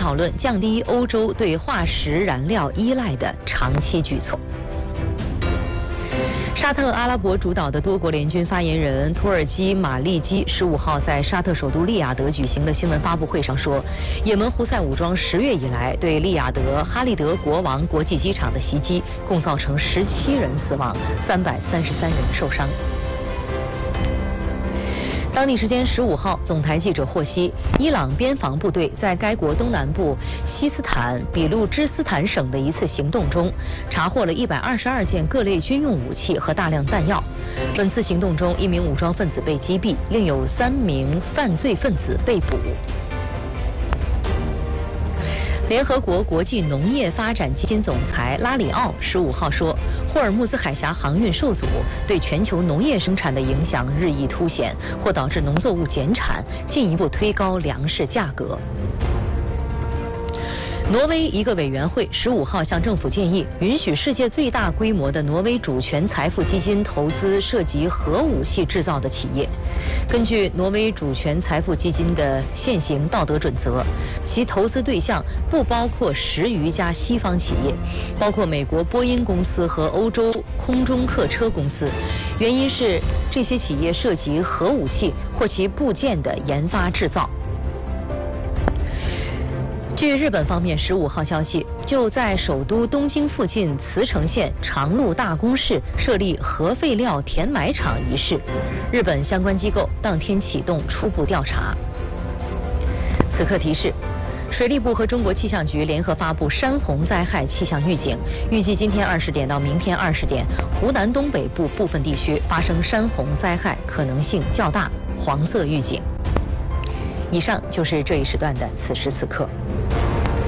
讨论降低欧洲对化石燃料依赖的长期举措。沙特阿拉伯主导的多国联军发言人土耳其马利基15号在沙特首都利雅得举行的新闻发布会上说，也门胡塞武装10月以来对利雅得哈利德国王国际机场的袭击，共造成17人死亡，333人受伤。当地时间15号，总台记者获悉，伊朗边防部队在该国东南部西斯坦比路支斯坦省的一次行动中，查获了122件各类军用武器和大量弹药。本次行动中，1名武装分子被击毙，另有3名犯罪分子被捕。联合国国际农业发展基金总裁拉里奥15号说，霍尔木兹海峡航运受阻对全球农业生产的影响日益凸显，或导致农作物减产，进一步推高粮食价格。挪威一个委员会15号向政府建议，允许世界最大规模的挪威主权财富基金投资涉及核武器制造的企业。根据挪威主权财富基金的现行道德准则，其投资对象不包括10余家西方企业，包括美国波音公司和欧洲空中客车公司。原因是这些企业涉及核武器或其部件的研发制造。据日本方面15号消息，就在首都东京附近茨城县长鹿大宫市设立核废料填埋场一事，日本相关机构当天启动初步调查。此刻提示，水利部和中国气象局联合发布山洪灾害气象预警，预计今天20点到明天20点，湖南东北部部分地区发生山洪灾害可能性较大，黄色预警。以上就是这一时段的此时此刻。